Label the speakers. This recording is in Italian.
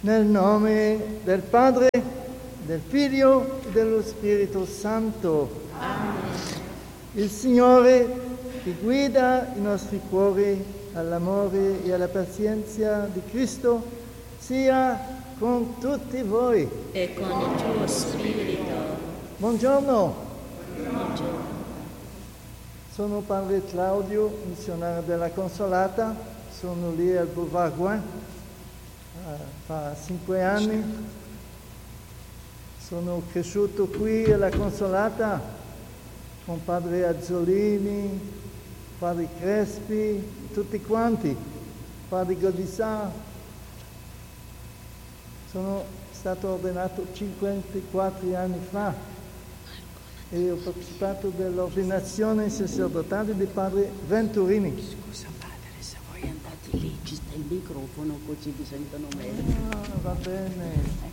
Speaker 1: Nel nome del Padre, del Figlio e dello Spirito Santo.
Speaker 2: Amen.
Speaker 1: Il Signore che guida i nostri cuori all'amore e alla pazienza di Cristo sia con tutti voi.
Speaker 2: E con il tuo spirito.
Speaker 1: Buongiorno.
Speaker 2: Buongiorno.
Speaker 1: Sono padre Claudio, missionario della Consolata. Sono lì al Boulevard Gouin. Fa 5 anni. Sono cresciuto qui alla Consolata con padre Azzolini, padre Crespi, tutti quanti, padre Godissà. Sono stato ordinato 54 anni fa e ho partecipato dell'ordinazione sacerdotale di padre Venturini.
Speaker 3: Scusa padre, se voi andate lì ci sta il microfono così vi sentono meglio.
Speaker 1: Ah, va bene.